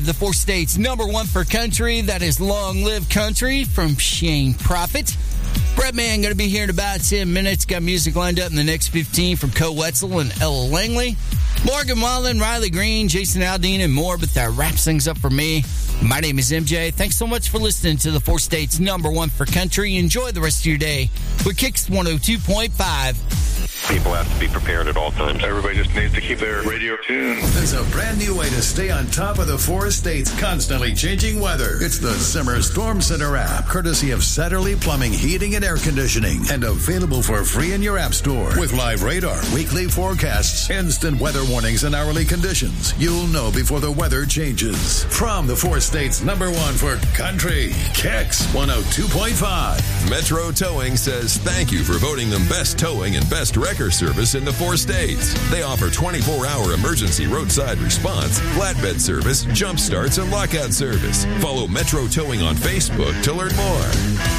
the four states' number one for country. That is Long Live Country from Shane Prophet. Brett Mann going to be here in about 10 minutes. Got music lined up in the next 15 from Co Wetzel and Ella Langley. Morgan Wallen, Riley Green, Jason Aldean, and more. But that wraps things up for me. My name is MJ. Thanks so much for listening to the four states' number one for country. Enjoy the rest of your day with Kicks 102.5. People have to be prepared at all times. Everybody just needs to keep their radio tuned. There's a brand new way to stay on top of the four states' constantly changing weather. It's the Zimmer Storm Center app, courtesy of Satterley Plumbing, Heating, and Air Conditioning, and available for free in your app store. With live radar, weekly forecasts, instant weather warnings, and hourly conditions, you'll know before the weather changes. From the four states' number one for country, Kicks 102.5. Metro Towing says thank you for voting them best towing and best wrecker service in the four states. They offer 24-hour emergency roadside response, flatbed service, jump starts, and lockout service. Follow Metro Towing on Facebook to learn more.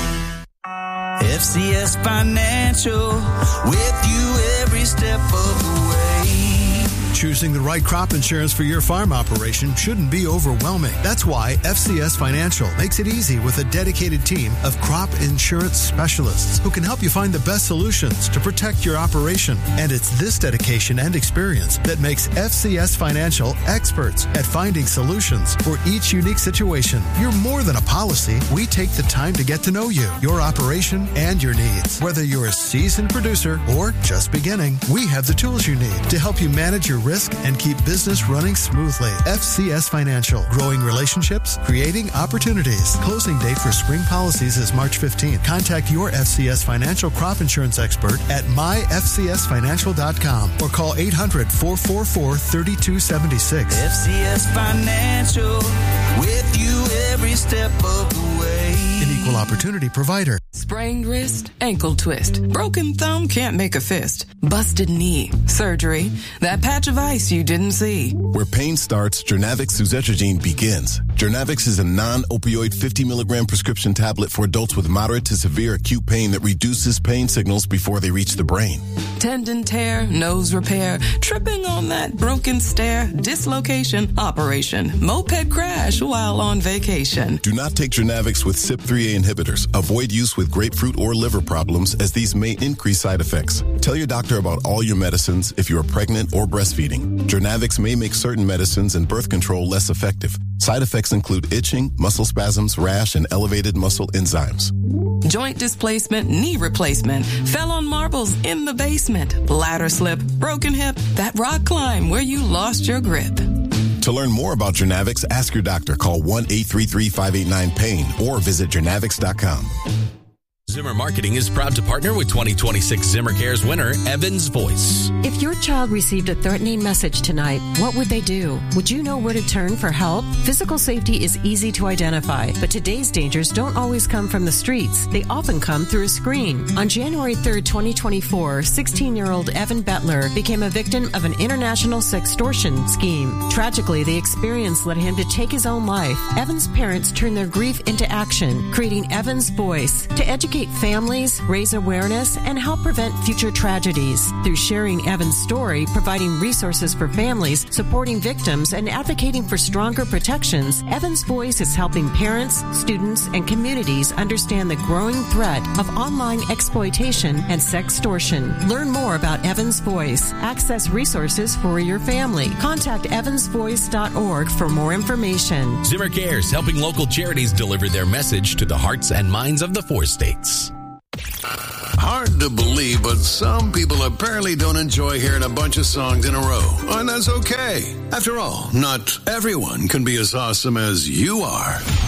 FCS Financial, with you every step of the way. Choosing the right crop insurance for your farm operation shouldn't be overwhelming. That's why FCS Financial makes it easy with a dedicated team of crop insurance specialists who can help you find the best solutions to protect your operation. And it's this dedication and experience that makes FCS Financial experts at finding solutions for each unique situation. You're more than a policy. We take the time to get to know you, your operation, and your needs. Whether you're a seasoned producer or just beginning, we have the tools you need to help you manage your risk and keep business running smoothly. FCS Financial, growing relationships, creating opportunities. Closing date for spring policies is March 15th. Contact your FCS Financial crop insurance expert at myfcsfinancial.com or call 800-444-3276. FCS Financial, with you every step of the way. An equal opportunity provider. Sprained wrist, ankle twist, broken thumb, can't make a fist, busted knee, surgery, that patch of ice you didn't see. Where pain starts, Jernavix suzetrigine begins. Jernavix is a non-opioid 50 milligram prescription tablet for adults with moderate to severe acute pain that reduces pain signals before they reach the brain. Tendon tear, nose repair, tripping on that broken stair, dislocation, operation, moped crash while on vacation. Do not take Jernavix with CYP3A inhibitors. Avoid use with grapefruit or liver problems, as these may increase side effects. Tell your doctor about all your medicines if you are pregnant or breastfeeding. Jernavix may make certain medicines and birth control less effective. Side effects include itching, muscle spasms, rash, and elevated muscle enzymes. Joint displacement, knee replacement, fell on marbles in the basement, ladder slip, broken hip, that rock climb where you lost your grip. To learn more about Jernavix, ask your doctor. Call 1-833-589-PAIN or visit jernavix.com. Zimmer Marketing is proud to partner with 2026 Zimmer Cares winner, Evan's Voice. If your child received a threatening message tonight, what would they do? Would you know where to turn for help? Physical safety is easy to identify, but today's dangers don't always come from the streets. They often come through a screen. On January 3rd, 2024, 16-year-old Evan Bettler became a victim of an international sextortion scheme. Tragically, the experience led him to take his own life. Evan's parents turned their grief into action, creating Evan's Voice to educate families, raise awareness, and help prevent future tragedies. Through sharing Evan's story, providing resources for families, supporting victims, and advocating for stronger protections, Evan's Voice is helping parents, students, and communities understand the growing threat of online exploitation and sextortion. Learn more about Evan's Voice. Access resources for your family. Contact evansvoice.org for more information. Zimmer Cares, helping local charities deliver their message to the hearts and minds of the four states. Hard to believe, but some people apparently don't enjoy hearing a bunch of songs in a row. And that's okay. After all, not everyone can be as awesome as you are.